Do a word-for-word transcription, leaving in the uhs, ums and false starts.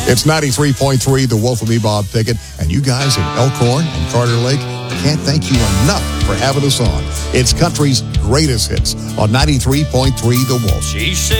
It's ninety-three point three, The Wolf with me, Bob Pickett, and you guys in Elkhorn and Carter Lake, can't thank you enough for having us on. It's country's greatest hits on ninety-three point three The Wolf. She said